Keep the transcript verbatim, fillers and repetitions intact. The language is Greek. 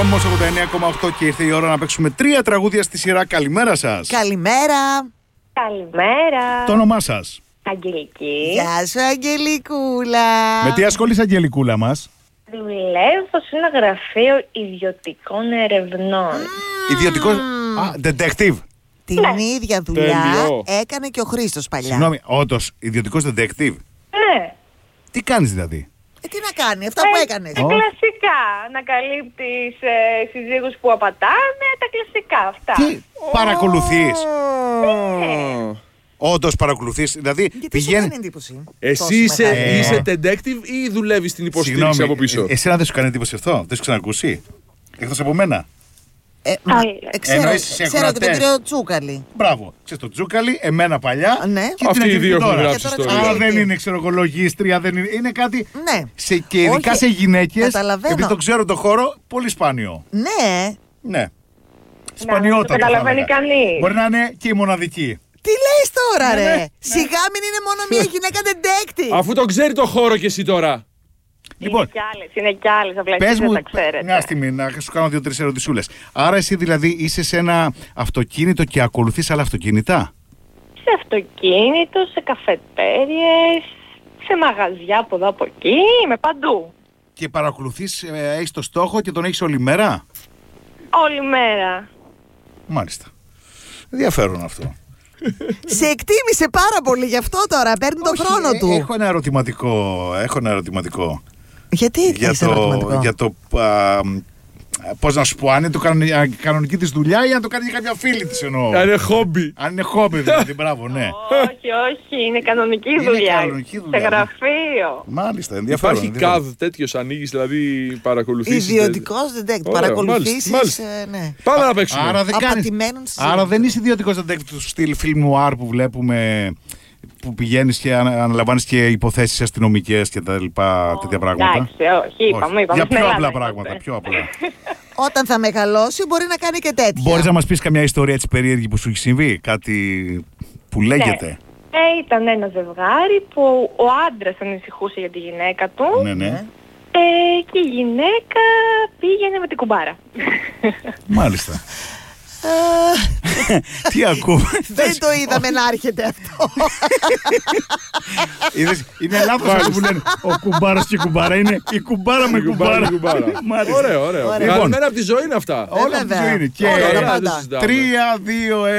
Κοσμός ογδόντα εννέα κόμμα οκτώ και ήρθε η ώρα να παίξουμε τρία τραγούδια στη σειρά. Καλημέρα σας. Καλημέρα. Καλημέρα. Το όνομά σας? Αγγελική. Γεια σου, Αγγελικούλα. Με τι ασχολείσαι, Αγγελικούλα μας? Δουλεύω σε ένα γραφείο ιδιωτικών ερευνών. Mm. Ιδιωτικός. Α, detective. Την Ναι. ίδια δουλειά Τέλειο. έκανε και ο Χρήστος παλιά. Συγγνώμη, όντως, ιδιωτικός detective. Ναι. Τι κάνεις δηλαδή? Ε, τι να κάνει, αυτά που έκανες. Τα κλασικά. Να καλύπτεις ε, συζύγους που απατάνε, τα κλασικά αυτά. Τι παρακολουθείς? Oh. Όντως παρακολουθείς, δηλαδή Γιατί σου πηγαίνει. κάνει εντύπωση. Εσύ τόσο είσαι, μεγάλη. είσαι detective ή δουλεύεις στην υποστήριξη από πίσω? ε, εσένα δεν σου κάνει εντύπωση αυτό? Δεν σου ξανακούσει? Εκτός από μένα. Ε, μα, Άλλη. ε, ξέρω, Εννοείς σε ξέρω και τον ακροατές. κύριο Τσούκαλη. Μπράβο. Ξέρεις το Τζούκαλι, εμένα παλιά. Α, ναι. Και την Αυτοί οι Αγγελική δύο έχουν τώρα. γράψει Και τώρα ιστορία. τι Α, λέει. δεν είναι ξερογολογίστρια, δεν είναι. Είναι κάτι. Ναι. Σε, και ειδικά Όχι, σε γυναίκες. καταλαβαίνω. Επειδή το ξέρω το χώρο, πολύ σπάνιο. Ναι. Ναι. το Σπανιότατο. θα καταλαβαίνει έλεγα. κανείς. Μπορεί να είναι και η μοναδική. Τι λες τώρα, Ναι, ρε. ναι, Σιγά μην είναι μόνο μία γυναίκα detective. Αφού το ξέρει το χώρο και εσύ τώρα. Λοιπόν, Είναι κι άλλες, είναι κι άλλες, απλά πες εσείς δεν μου τα ξέρετε. μια στιγμή να σου κάνω δύο-τρεις ερωτησούλες. Άρα εσύ δηλαδή είσαι σε ένα αυτοκίνητο και ακολουθείς άλλα αυτοκίνητα. Σε αυτοκίνητο, σε καφετέριες, σε μαγαζιά από εδώ από εκεί, είμαι παντού. Και παρακολουθείς, ε, έχεις το στόχο και τον έχεις όλη μέρα. Όλη μέρα. Μάλιστα. Ενδιαφέρον αυτό. Σε εκτίμησε πάρα πολύ γι' αυτό τώρα. Παίρνει τον Όχι, χρόνο ε, του. Έχω ένα ερωτηματικό. Έχω ένα ερωτηματικό. Γιατί για έχεις το, ερωτηματικό? για το α, πώς να σου πω, αν είναι το κανονι- κανονική της δουλειά ή αν το κάνει για κάποια φίλη της εννοώ. Αν είναι χόμπι. Αν είναι χόμπι δηλαδή, μπράβο, ναι. Όχι, όχι, είναι κανονική Είναι δουλειά. κανονική δουλειά. Σε γραφείο. Μάλιστα, ενδιαφέρον. Υπάρχει ενδιαφέρον. καδ τέτοιος, ανοίγεις δηλαδή παρακολουθήσεις. Ιδιωτικός detective. Ωραία, Παρακολουθήσεις. μάλιστα, ε, ναι. Πάμε να παίξουμε. Άρα δεν, κάνεις, Απατημένων στις άρα δεν είσαι ιδιωτικός detective του στυλ film noir που βλέπουμε, που πηγαίνεις και ανα- αναλαμβάνεις και υποθέσεις αστυνομικές και τα λοιπά, τέτοια πράγματα. Εντάξει, όχι, είπαμε, Όχι. είπαμε. Για στην πιο Ελλάδα απλά είμαστε. πράγματα, πιο απλά. Όταν θα μεγαλώσει μπορεί να κάνει και τέτοια. Μπορείς να μας πεις καμιά ιστορία έτσι περίεργη που σου έχει συμβεί, κάτι που λέγεται? Ε, ήταν ένα ζευγάρι που ο άντρας ανησυχούσε για τη γυναίκα του Ναι, ναι. ε, και η γυναίκα πήγαινε με την κουμπάρα. Μάλιστα. Ε, Τι ακούμε? Δεν το είδαμε να έρχεται αυτό. Είδες, είναι λάθος αυτό που λένε ο κουμπάρας και η κουμπάρα. Είναι η κουμπάρα με κουμπάρα. κουμπάρα. Μάλιστα. Ωραίο, ωραίο. Ωραία. Καλημέρα από τη ζωή είναι αυτά. Όλα αυτή βέβαια. ζωή είναι. Και Όλα τα Ωραία, δεν πάντα. το συζητάμε. τρία, δύο,